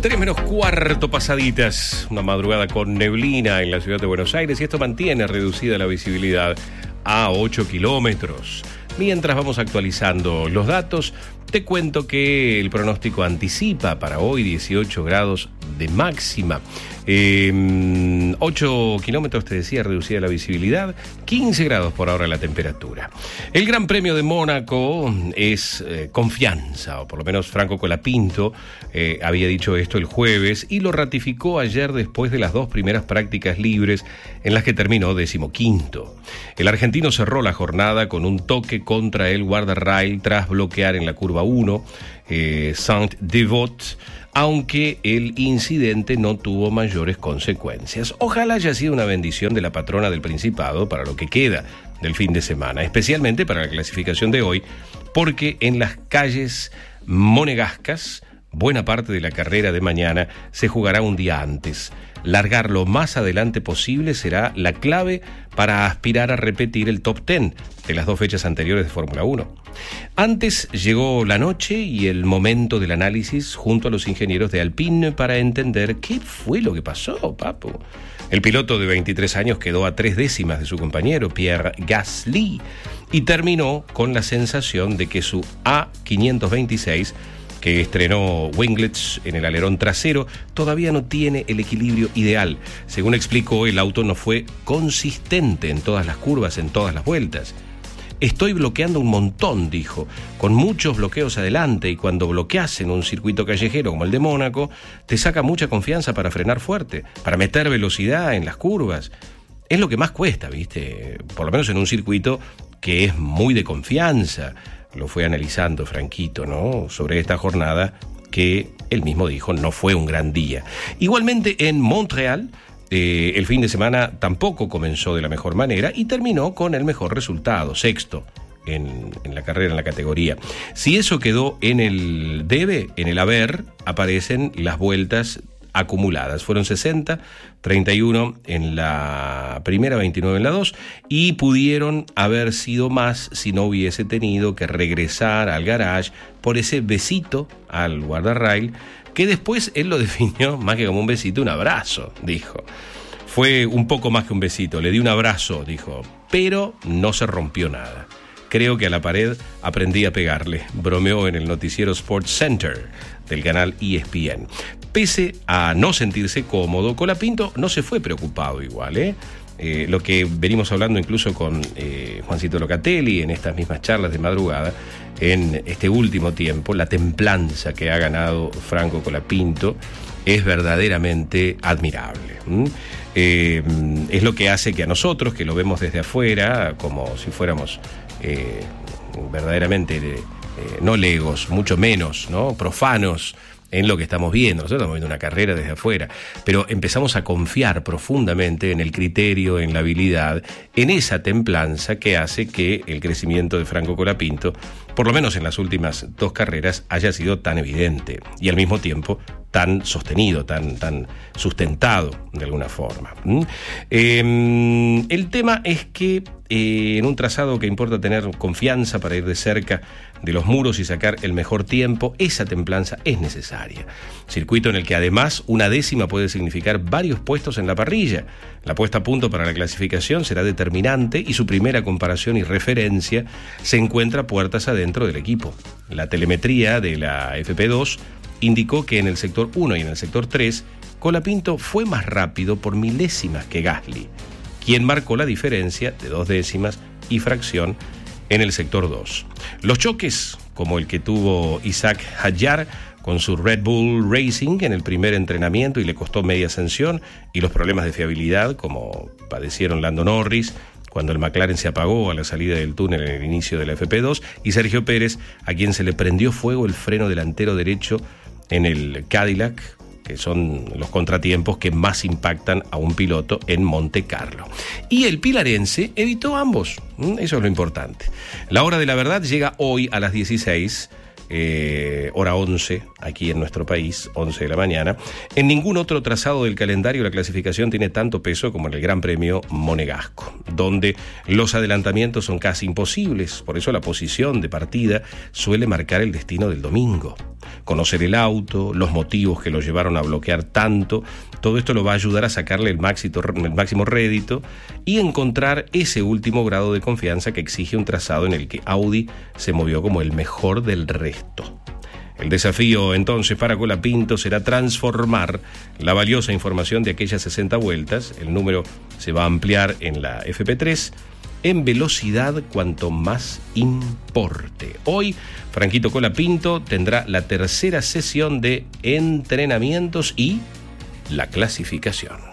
3:15 pasaditas, una madrugada con neblina en la ciudad de Buenos Aires, y esto mantiene reducida la visibilidad a 8 kilómetros. Mientras vamos actualizando los datos, te cuento que el pronóstico anticipa para hoy 18 grados de máxima. 8 kilómetros, te decía, reducida la visibilidad, 15 grados por ahora la temperatura. El Gran Premio de Mónaco es confianza, o por lo menos Franco Colapinto había dicho esto el jueves y lo ratificó ayer después de las dos primeras prácticas libres en las que terminó 15º. El argentino cerró la jornada con un toque contra el guardarrail tras bloquear en la curva 1 Saint-Devote, aunque el incidente no tuvo mayores consecuencias. Ojalá haya sido una bendición de la patrona del Principado para lo que queda del fin de semana, especialmente para la clasificación de hoy, porque en las calles monegascas buena parte de la carrera de mañana se jugará un día antes. Largar lo más adelante posible será la clave para aspirar a repetir el top 10 de las dos fechas anteriores de Fórmula 1. Antes llegó la noche y el momento del análisis junto a los ingenieros de Alpine para entender qué fue lo que pasó, papu. El piloto de 23 años quedó a 3 décimas de su compañero Pierre Gasly y terminó con la sensación de que su A526, que estrenó winglets en el alerón trasero, todavía no tiene el equilibrio ideal. Según explicó, el auto no fue consistente en todas las curvas, en todas las vueltas. Estoy bloqueando un montón, dijo, con muchos bloqueos adelante, y cuando bloqueas en un circuito callejero como el de Mónaco, te saca mucha confianza para frenar fuerte, para meter velocidad en las curvas. Es lo que más cuesta, ¿viste? Por lo menos en un circuito que es muy de confianza. Lo fue analizando Franquito, ¿no?, sobre esta jornada que él mismo dijo no fue un gran día. Igualmente en Montreal, el fin de semana tampoco comenzó de la mejor manera y terminó con el mejor resultado, sexto en la carrera, en la categoría. Si eso quedó en el debe, en el haber, aparecen las vueltas acumuladas. Fueron 60, 31 en la primera, 29 en la 2, y pudieron haber sido más si no hubiese tenido que regresar al garage por ese besito al guardarrail, que después él lo definió más que como un besito, un abrazo, dijo. Fue un poco más que un besito, le di un abrazo, dijo, pero no se rompió nada. Creo que a la pared aprendí a pegarle, bromeó en el noticiero Sports Center del canal ESPN. Pese a no sentirse cómodo, Colapinto no se fue preocupado igual, lo que venimos hablando incluso con Juancito Locatelli en estas mismas charlas de madrugada, en este último tiempo, la templanza que ha ganado Franco Colapinto es verdaderamente admirable. Es lo que hace que a nosotros, que lo vemos desde afuera, como si fuéramos verdaderamente no legos, mucho menos, ¿no?, profanos en lo que estamos viendo. Nosotros estamos viendo una carrera desde afuera, pero empezamos a confiar profundamente en el criterio, en la habilidad, en esa templanza que hace que el crecimiento de Franco Colapinto, por lo menos en las últimas dos carreras, haya sido tan evidente y al mismo tiempo tan sostenido, tan sustentado de alguna forma. El tema es que en un trazado que importa tener confianza para ir de cerca de los muros y sacar el mejor tiempo, esa templanza es necesaria. Circuito en el que además una décima puede significar varios puestos en la parrilla. La puesta a punto para la clasificación será determinante y su primera comparación y referencia se encuentra puertas adentro del equipo. La telemetría de la FP2 indicó que en el sector 1 y en el sector 3, Colapinto fue más rápido por milésimas que Gasly, quien marcó la diferencia de 2 décimas y fracción en el sector 2. Los choques, como el que tuvo Isaac Hadjar con su Red Bull Racing en el primer entrenamiento y le costó media sanción, y los problemas de fiabilidad, como padecieron Lando Norris cuando el McLaren se apagó a la salida del túnel en el inicio de la FP2, y Sergio Pérez, a quien se le prendió fuego el freno delantero derecho en el Cadillac, que son los contratiempos que más impactan a un piloto en Monte Carlo. Y el pilarense evitó ambos, eso es lo importante. La hora de la verdad llega hoy a las 16, hora 11, aquí en nuestro país, 11 de la mañana. En ningún otro trazado del calendario la clasificación tiene tanto peso como en el Gran Premio Monegasco, donde los adelantamientos son casi imposibles. Por eso la posición de partida suele marcar el destino del domingo. Conocer el auto, los motivos que lo llevaron a bloquear tanto, todo esto lo va a ayudar a sacarle el máximo rédito y encontrar ese último grado de confianza que exige un trazado en el que Audi se movió como el mejor del resto. El desafío entonces para Colapinto será transformar la valiosa información de aquellas 60 vueltas, el número se va a ampliar en la FP3, en velocidad cuanto más importe. Hoy, Franquito Colapinto tendrá la tercera sesión de entrenamientos y la clasificación.